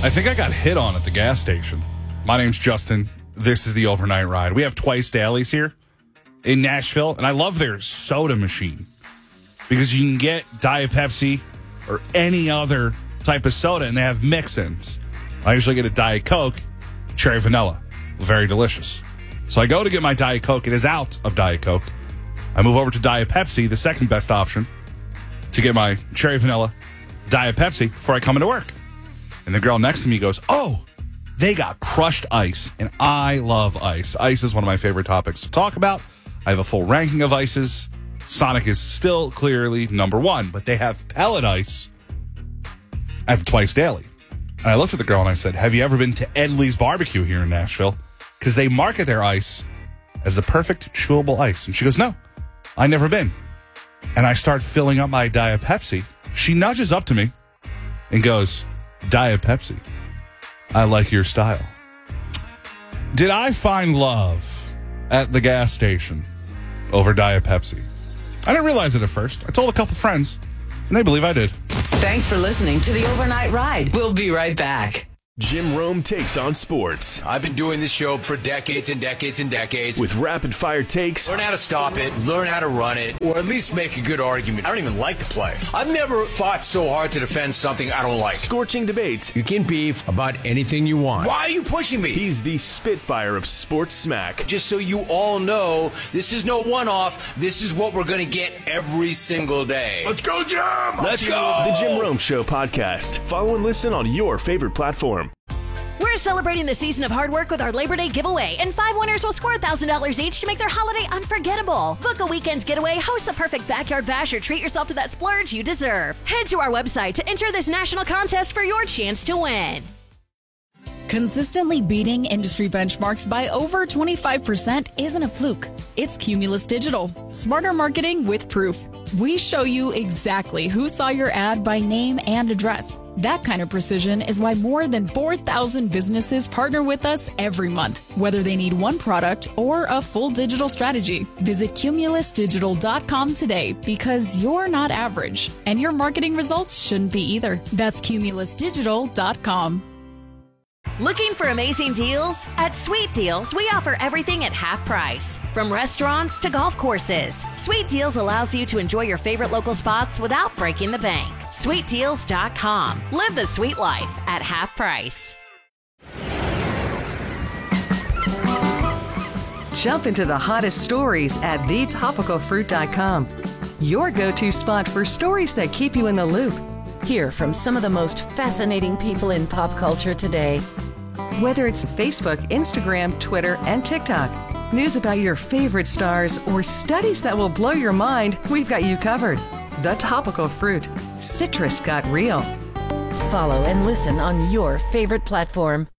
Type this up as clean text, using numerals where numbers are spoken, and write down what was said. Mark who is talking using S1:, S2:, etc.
S1: I think I got hit on at the gas station. My name's Justin. This is the Overnight Ride. We have Twice Dailies here in Nashville, and I love their soda machine because you can get Diet Pepsi or any other type of soda, and they have mix-ins. I usually get a Diet Coke, cherry vanilla. Very delicious. So I go to get my Diet Coke. It is out of Diet Coke. I move over to Diet Pepsi, the second best option, to get my cherry vanilla Diet Pepsi before I come into work. And the girl next to me goes, oh, they got crushed ice. And I love ice. Ice is one of my favorite topics to talk about. I have a full ranking of ices. Sonic is still clearly number one, but they have pellet ice at the Twice Daily. And I looked at the girl and I said, have you ever been to Edley's Barbecue here in Nashville? Because they market their ice as the perfect chewable ice. And she goes, no, I never been. And I start filling up my Diet Pepsi. She nudges up to me and goes, Diet Pepsi, I like your style. Did I find love at the gas station over Diet Pepsi? I didn't realize it at first. I told a couple friends, and they believe I did.
S2: Thanks for listening to the Overnight Ride. We'll be right back.
S3: Jim Rome takes on sports.
S4: I've been doing this show for decades and decades and decades.
S3: With rapid-fire takes.
S4: Learn how to stop it, learn how to run it, or at least make a good argument. I don't even like to play. I've never fought so hard to defend something I don't like.
S3: Scorching debates.
S4: You can beef about anything you want. Why are you pushing me?
S3: He's the Spitfire of sports smack.
S4: Just so you all know, this is no one-off. This is what we're going to get every single day.
S5: Let's go, Jim!
S4: Let's go!
S3: The Jim Rome Show podcast. Follow and listen on your favorite platform.
S6: We're celebrating the season of hard work with our Labor Day giveaway, and 5 winners will score $1,000 each to make their holiday unforgettable. Book a weekend getaway, host the perfect backyard bash, or treat yourself to that splurge you deserve. Head to our website to enter this national contest for your chance to win.
S7: Consistently beating industry benchmarks by over 25% isn't a fluke. It's Cumulus Digital. Smarter marketing with proof. We show you exactly who saw your ad by name and address. That kind of precision is why more than 4,000 businesses partner with us every month, whether they need one product or a full digital strategy. Visit cumulusdigital.com today because you're not average, and your marketing results shouldn't be either. That's cumulusdigital.com.
S6: Looking for amazing deals? At Sweet Deals, we offer everything at half price. From restaurants to golf courses, Sweet Deals allows you to enjoy your favorite local spots without breaking the bank. SweetDeals.com. Live the sweet life at half price.
S8: Jump into the hottest stories at thetopicalfruit.com. Your go-to spot for stories that keep you in the loop.
S9: Hear from some of the most fascinating people in pop culture today.
S8: Whether it's Facebook, Instagram, Twitter, and TikTok, news about your favorite stars, or studies that will blow your mind, we've got you covered. The Topical Fruit. Citrus got real.
S9: Follow and listen on your favorite platform.